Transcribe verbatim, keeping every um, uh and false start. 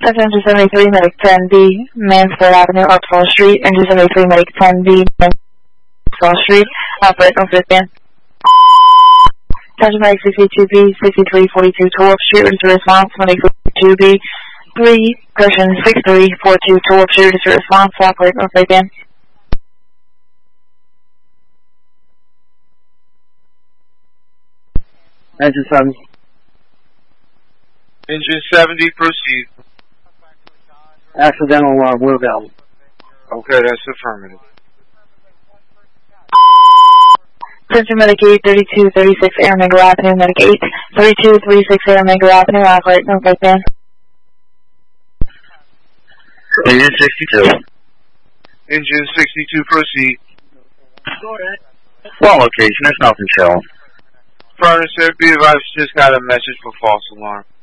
Engine seventy-three, Medic ten B, Mansfield Avenue, Oxford Street. Engine seventy-three, Medic ten B, Oxford Street. Operate on fifth band. Engine Medic sixty-two B, sixty-three forty-two twelfth Street. Ready to response. Medic sixty-two B, three, correction, six three four two twelfth Street. Ready to response. Operate on fifth band. Engine seventy. Engine seventy, proceed. Accidental uh, wheel valve. Okay, that's affirmative. Engine Medic eight, thirty-two thirty-six Air Mega Avenue, Medic eight, thirty-two thirty-six Air Mega Avenue, operate on fifth band. Engine sixty-two. Engine sixty-two, proceed. Wrong location, there's nothing showing. Furnace, sir, be advised, just got a message for false alarm.